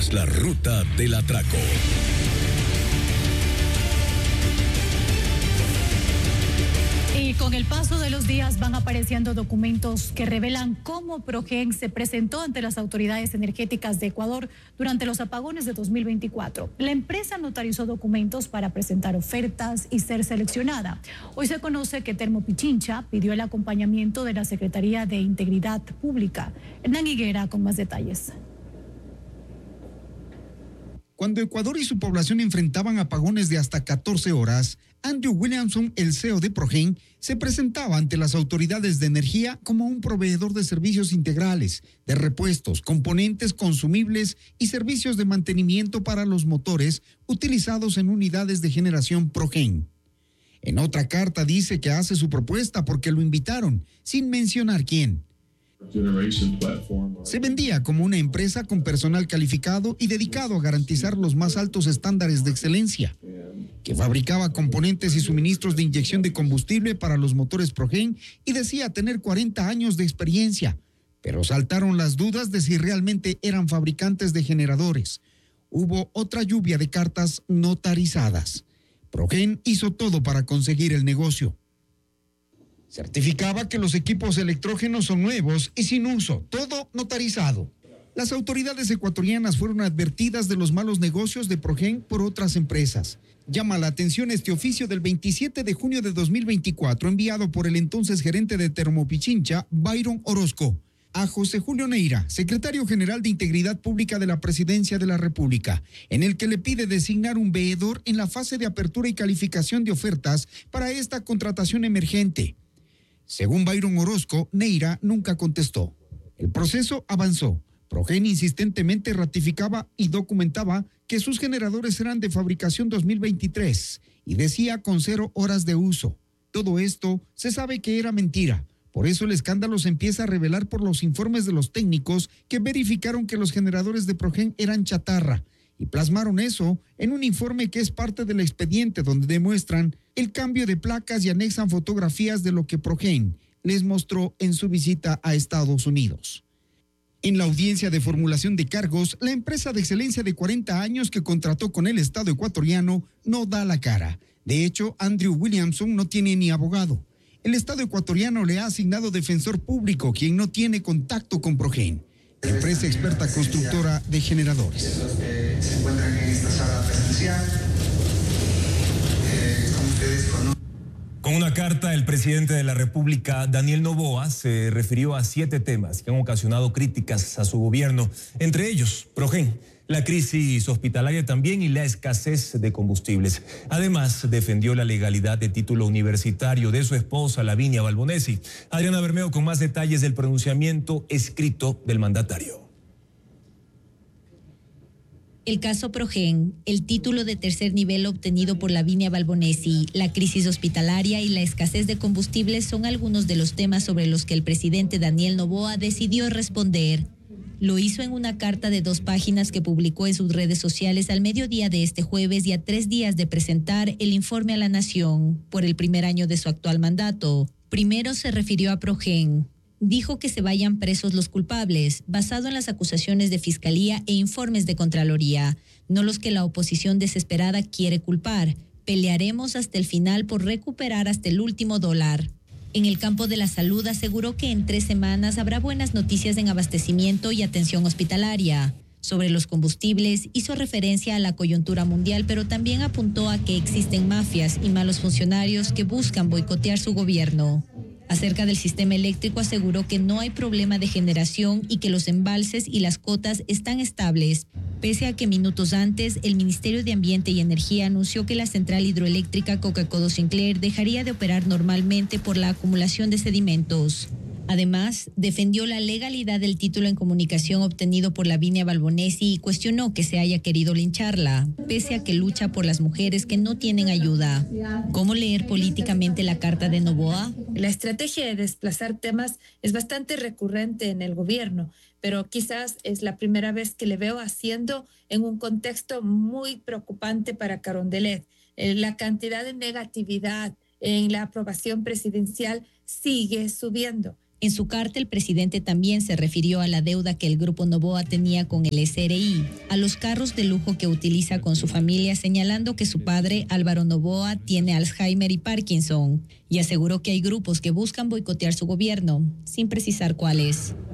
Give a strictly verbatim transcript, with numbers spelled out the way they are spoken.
tras la ruta del atraco. Y con el paso de los días van apareciendo documentos que revelan cómo Progen se presentó ante las autoridades energéticas de Ecuador durante los apagones de dos mil veinticuatro. La empresa notarizó documentos para presentar ofertas y ser seleccionada. Hoy se conoce que Termopichincha pidió el acompañamiento de la Secretaría de Integridad Pública. Hernán Higuera con más detalles. Cuando Ecuador y su población enfrentaban apagones de hasta catorce horas, Andrew Williamson, el C E O de Progen, se presentaba ante las autoridades de energía como un proveedor de servicios integrales, de repuestos, componentes consumibles y servicios de mantenimiento para los motores utilizados en unidades de generación Progen. En otra carta dice que hace su propuesta porque lo invitaron, sin mencionar quién. Se vendía como una empresa con personal calificado y dedicado a garantizar los más altos estándares de excelencia, que fabricaba componentes y suministros de inyección de combustible para los motores Progen y decía tener cuarenta años de experiencia, pero saltaron las dudas de si realmente eran fabricantes de generadores. Hubo otra lluvia de cartas notarizadas. Progen hizo todo para conseguir el negocio. Certificaba que los equipos electrógenos son nuevos y sin uso, todo notarizado. Las autoridades ecuatorianas fueron advertidas de los malos negocios de Progen por otras empresas. Llama la atención este oficio del veintisiete de junio de dos mil veinticuatro enviado por el entonces gerente de Termopichincha, Byron Orozco, a José Julio Neira, secretario general de Integridad Pública de la Presidencia de la República, en el que le pide designar un veedor en la fase de apertura y calificación de ofertas para esta contratación emergente. Según Byron Orozco, Neira nunca contestó. El proceso avanzó. Progen insistentemente ratificaba y documentaba que sus generadores eran de fabricación dos mil veintitrés y decía con cero horas de uso. Todo esto se sabe que era mentira. Por eso el escándalo se empieza a revelar por los informes de los técnicos que verificaron que los generadores de Progen eran chatarra y plasmaron eso en un informe que es parte del expediente donde demuestran el cambio de placas y anexan fotografías de lo que Progen les mostró en su visita a Estados Unidos. En la audiencia de formulación de cargos, la empresa de excelencia de cuarenta años que contrató con el Estado ecuatoriano no da la cara. De hecho, Andrew Williamson no tiene ni abogado. El Estado ecuatoriano le ha asignado defensor público, quien no tiene contacto con Progen, empresa experta constructora de generadores. Los que se encuentran en esta sala presencial, eh, como ustedes conocen. Con una carta, el presidente de la República, Daniel Noboa, se refirió a siete temas que han ocasionado críticas a su gobierno, entre ellos Progen, la crisis hospitalaria también y la escasez de combustibles. Además, defendió la legalidad de título universitario de su esposa, Lavinia Balbonesi. Adriana Bermeo con más detalles del pronunciamiento escrito del mandatario. El caso Progen, el título de tercer nivel obtenido por Lavinia Balbonesi, la crisis hospitalaria y la escasez de combustibles son algunos de los temas sobre los que el presidente Daniel Noboa decidió responder. Lo hizo en una carta de dos páginas que publicó en sus redes sociales al mediodía de este jueves y a tres días de presentar el informe a la Nación por el primer año de su actual mandato. Primero se refirió a Progen. Dijo que se vayan presos los culpables, basado en las acusaciones de Fiscalía e informes de Contraloría, no los que la oposición desesperada quiere culpar. Pelearemos hasta el final por recuperar hasta el último dólar. En el campo de la salud aseguró que en tres semanas habrá buenas noticias en abastecimiento y atención hospitalaria. Sobre los combustibles hizo referencia a la coyuntura mundial, pero también apuntó a que existen mafias y malos funcionarios que buscan boicotear su gobierno. Acerca del sistema eléctrico aseguró que no hay problema de generación y que los embalses y las cotas están estables, pese a que minutos antes el Ministerio de Ambiente y Energía anunció que la central hidroeléctrica Coca-Cola Sinclair dejaría de operar normalmente por la acumulación de sedimentos. Además, defendió la legalidad del título en comunicación obtenido por Lavinia Balbonesi y cuestionó que se haya querido lincharla, pese a que lucha por las mujeres que no tienen ayuda. ¿Cómo leer políticamente la carta de Noboa? La estrategia de desplazar temas es bastante recurrente en el gobierno, pero quizás es la primera vez que le veo haciendo en un contexto muy preocupante para Carondelet. Eh, la cantidad de negatividad en la aprobación presidencial sigue subiendo. En su carta, el presidente también se refirió a la deuda que el Grupo Noboa tenía con el S R I, a los carros de lujo que utiliza con su familia, señalando que su padre, Álvaro Noboa, tiene Alzheimer y Parkinson, y aseguró que hay grupos que buscan boicotear su gobierno, sin precisar cuáles.